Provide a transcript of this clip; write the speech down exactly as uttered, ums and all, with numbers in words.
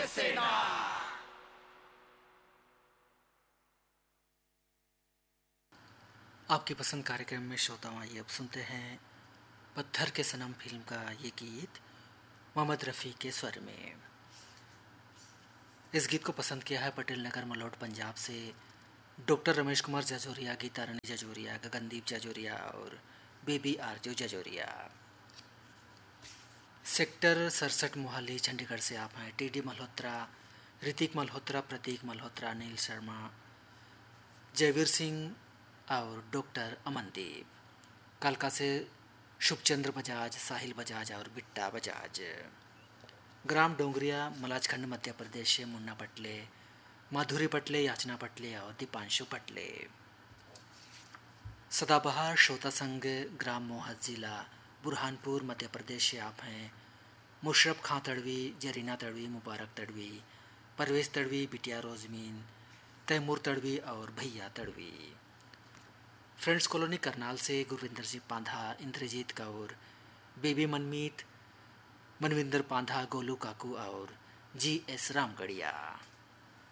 सत्य सेना। आपकी पसंद कार्यक्रम में श्रोताओं, आइए अब सुनते हैं पत्थर के सनम फिल्म का ये गीत मोहम्मद रफ़ी के स्वर में। इस गीत को पसंद किया है पटेल नगर मलोट पंजाब से डॉक्टर रमेश कुमार जजोरिया, गीता रानी जजोरिया, गगनदीप जजोरिया और बेबी आरजू जजोरिया। सेक्टर सड़सठ मोहाली चंडीगढ़ से आप हैं टी डी मल्होत्रा, ऋतिक मल्होत्रा, प्रतीक मल्होत्रा, अनिल शर्मा, जयवीर सिंह और डॉक्टर अमनदीप। कालका से शुभचंद्र बजाज, साहिल बजाज और बिट्टा बजाज। ग्राम डोंगरिया, मलाजखंड मध्य प्रदेश से मुन्ना पटले, माधुरी पटले, याचना पटले और दीपांशु पटले। सदाबहार श्रोता संघ, ग्राम मोहत, जिला बुरहानपुर मध्य प्रदेश से आप हैं मुशरफ खां तड़वी, जरीना तड़वी, मुबारक तड़वी, परवेज तड़वी, बिटिया रोजमीन, तैमूर तड़वी और भैया तड़वी। फ्रेंड्स कॉलोनी करनाल से गुरविंदर सिंह पांधा, इंद्रजीत कौर, बेबी मनमीत, मनविंदर पांधा, गोलू काकू और जी एस रामगढ़िया।